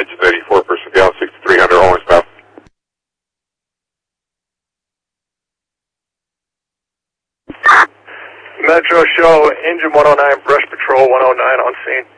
engine 84, person down, 6300, only stop. Metro show, engine 109, brush patrol 109 on scene.